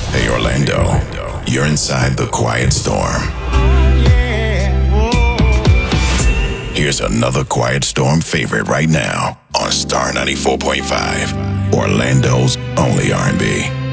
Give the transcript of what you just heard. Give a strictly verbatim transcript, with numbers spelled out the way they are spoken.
Hey Orlando, you're inside the Quiet Storm. Here's another Quiet Storm favorite right now on Star ninety-four point five, Orlando's only R and B.